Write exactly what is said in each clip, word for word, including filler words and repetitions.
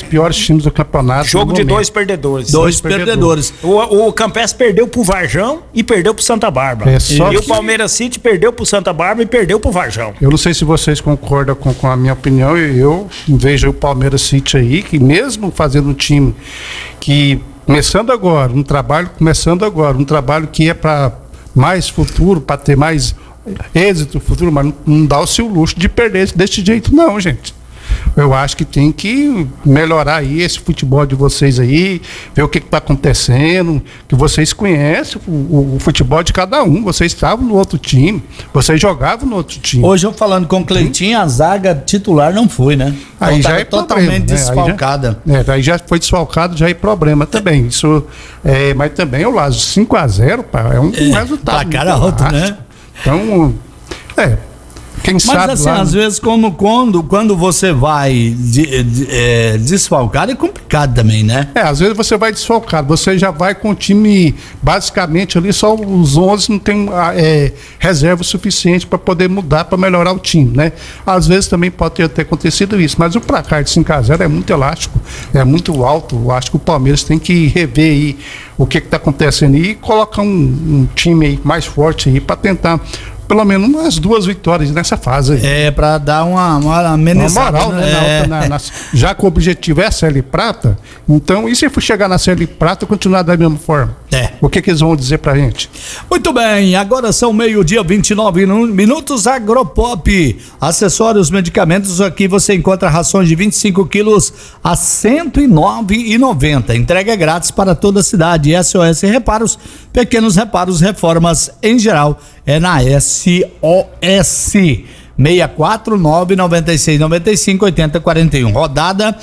piores times do campeonato. Jogo de dois perdedores. Dois, dois perdedores. perdedores. O, o Campes perdeu pro Varjão e perdeu pro Santa Bárbara. É só e que... o Palmeiras City perdeu pro Santa Bárbara e perdeu pro Varjão. Eu não sei se vocês concordam com, com a minha opinião. Eu vejo o Palmeiras City aí, que mesmo fazendo um time que, começando agora, um trabalho começando agora, um trabalho que é para mais futuro, para ter mais êxito no futuro, mas não, não dá o seu luxo de perder desse jeito não, gente. Eu acho que tem que melhorar aí esse futebol de vocês aí, ver o que está acontecendo, que vocês conhecem o, o, o futebol de cada um, vocês estavam no outro time, vocês jogavam no outro time. Hoje eu falando com o Cleitinho, a zaga titular não foi, né? Aí então, já tá é totalmente problema, né? desfalcada. Aí já, é, aí já foi desfalcado, já é problema também. Isso, é, mas também o Lázaro, cinco a zero, pá, é um É, resultado. placar alto, né? Então, é. Quem Mas sabe assim, lá, às vezes como, quando, quando você vai de, de, é, desfalcado é complicado também, né? É, às vezes você vai desfalcado, você já vai com o time basicamente ali, só os onze não tem é, reserva suficiente para poder mudar, para melhorar o time, né? Às vezes também pode ter, ter acontecido isso, mas o placar de cinco a zero é muito elástico, é muito alto. Eu acho que o Palmeiras tem que rever aí o que está acontecendo e colocar um, um time aí mais forte aí para tentar pelo menos umas duas vitórias nessa fase aí. É, pra dar uma, uma amenizada. Uma moral, né? É. Na, na, na, já que o objetivo é a Série Prata, então, e se for chegar na Série Prata e continuar da mesma forma? É. O que que eles vão dizer pra gente? Muito bem, agora são meio-dia, vinte e nove minutos, Agropop, acessórios, medicamentos, aqui você encontra rações de vinte e cinco quilos a cento e nove reais e noventa centavos, entrega grátis para toda a cidade, S O S Reparos, pequenos reparos, reformas em geral, é na S O S, seis quatro nove, nove seis nove cinco, oito zero quatro um, rodada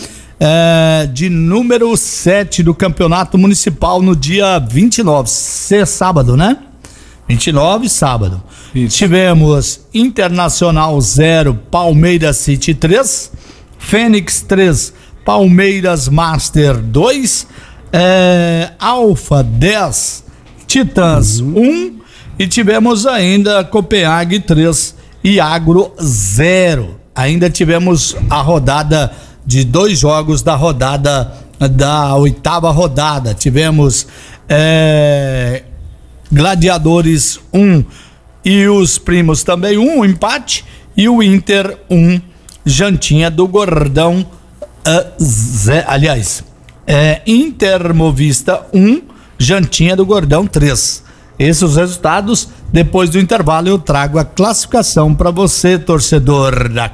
é, de número sete do Campeonato Municipal no dia vinte e nove, é sábado, né? vinte e nove, sábado. Isso. Tivemos Internacional zero, Palmeiras City três, Fênix três, Palmeiras Master dois, é, Alfa dez, Titãs um, uhum. E tivemos ainda Copenhague três e Agro zero. Ainda tivemos a rodada de dois jogos da rodada, da oitava rodada. Tivemos é, Gladiadores um e os Primos também um, empate. E o Inter um, Jantinha do Gordão, uh, zero, aliás, é, Intermovista um, Jantinha do Gordão três. Esses os resultados. Depois do intervalo eu trago a classificação para você, torcedor da